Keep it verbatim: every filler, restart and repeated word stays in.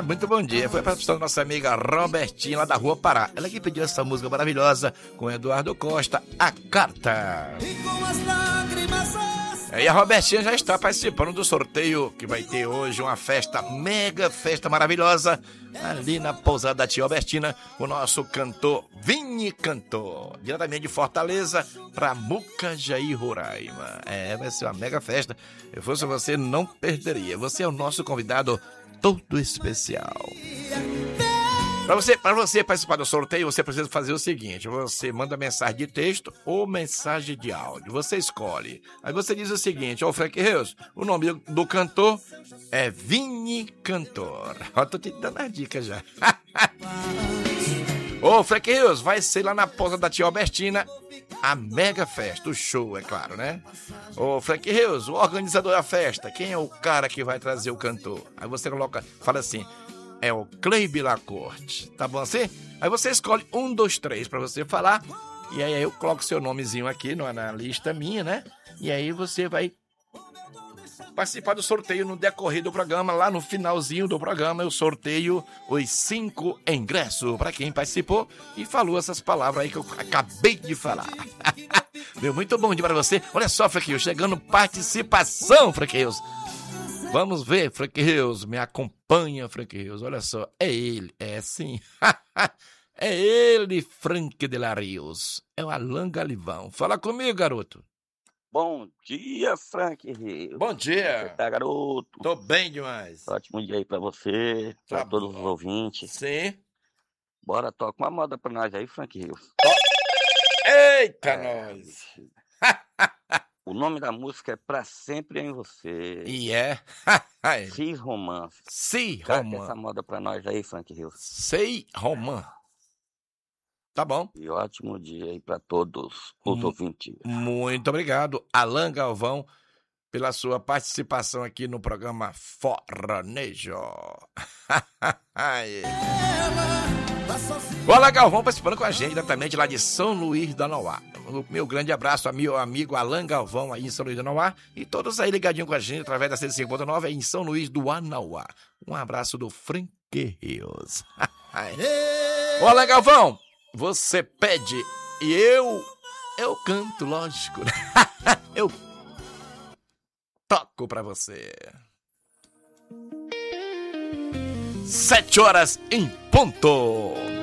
Muito bom dia. Foi a participação da nossa amiga Robertinha, lá da Rua Pará. Ela que pediu essa música maravilhosa com Eduardo Costa, A Carta. E com as lágrimas... E a Robertinha já está participando do sorteio que vai ter hoje, uma festa, mega festa maravilhosa, ali na pousada da tia Robertina, o nosso cantor Vini Cantor, diretamente de Fortaleza para Mucajaí, Roraima. É, vai ser uma mega festa. Se fosse você, não perderia. Você é o nosso convidado todo especial. Para você, para você participar do sorteio, você precisa fazer o seguinte: você manda mensagem de texto ou mensagem de áudio. Você escolhe. Aí você diz o seguinte: ô Frank Reus, o nome do cantor é Vini Cantor. Ó, tô te dando as dicas já. Ô Frank Reus, vai ser lá na pousada da tia Albertina a mega festa, o show, é claro, né? Ô Frank Reus, o organizador da festa, quem é o cara que vai trazer o cantor? Aí você coloca, fala assim: é o Cleibe Lacorte, tá bom assim? Aí você escolhe um, dois, três pra você falar, e aí eu coloco seu nomezinho aqui na, na lista minha, né? E aí você vai participar do sorteio no decorrer do programa. Lá no finalzinho do programa eu sorteio os cinco ingressos para quem participou e falou essas palavras aí que eu acabei de falar. Meu, muito bom dia para você. Olha só, Frank, chegando participação, Frank Reus. Vamos ver, Frank Reus, me acompanha, Frank Reus, olha só, é ele, é sim, é ele, Frank de la Rios, é o Alan Galivão. Fala comigo, garoto. Bom dia, Frank Reus. Bom dia. Como você tá, garoto? Tô bem demais. Ótimo dia aí pra você, pra Tá todos bom. os ouvintes. Sim. Bora, toca uma moda pra nós aí, Frank Reus. Eita, É, nós. O nome da música é Pra Sempre em Você. E é. Cis Romance. Sei, Canta Romã. essa moda pra nós aí, Frank Reus. Sei, Romã. Tá bom. E ótimo dia aí pra todos os Hum. ouvintes. Muito obrigado, Alan Galvão, pela sua participação aqui no programa Forranejo. O Alan Galvão participando com a gente diretamente lá de São Luís do Anauá. O meu grande abraço ao meu amigo Alan Galvão aí em São Luís do Anauá e todos aí ligadinhos com a gente através da cento e cinquenta e nove aí em São Luís do Anauá. Um abraço do Frank Reus. Ô Alan Galvão, você pede e eu, eu canto, lógico. Eu toco pra você. Sete horas em ponto.